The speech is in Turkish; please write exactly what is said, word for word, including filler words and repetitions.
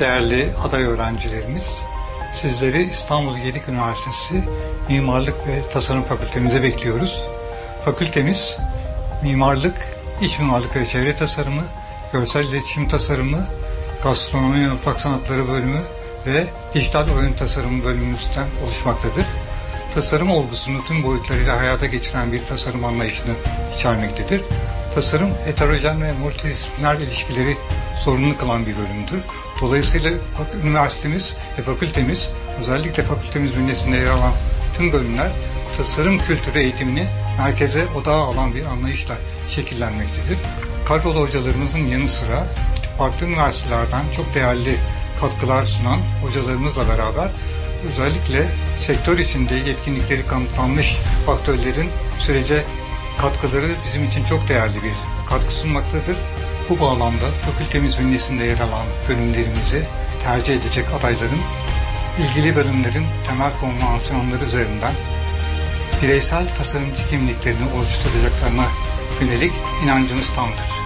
Değerli aday öğrencilerimiz, sizleri İstanbul Gedik Üniversitesi Mimarlık ve Tasarım Fakültemize bekliyoruz. Fakültemiz mimarlık, iç mimarlık ve çevre tasarımı, görsel iletişim tasarımı, gastronomi ve mutfak sanatları bölümü ve dijital oyun tasarımı bölümümüzden oluşmaktadır. Tasarım olgusunu tüm boyutlarıyla hayata geçiren bir tasarım anlayışını içermektedir. Tasarım, heterojen ve multidisipliner ilişkileri sorunlu kılan bir bölümdür. Dolayısıyla üniversitemiz ve fakültemiz, özellikle fakültemiz bünyesinde yer alan tüm bölümler tasarım kültürü eğitimini merkeze, odağa alan bir anlayışla şekillenmektedir. Kadrolu hocalarımızın yanı sıra farklı üniversitelerden çok değerli katkılar sunan hocalarımızla beraber özellikle sektör içinde yetkinlikleri kanıtlanmış faktörlerin sürece katkıları bizim için çok değerli bir katkı sunmaktadır. Bu bağlamda fakültemiz bünyesinde yer alan bölümlerimizi tercih edecek adayların ilgili bölümlerin temel konvansiyonları üzerinden bireysel tasarımcı kimliklerini oluşturacaklarına yönelik inancımız tamdır.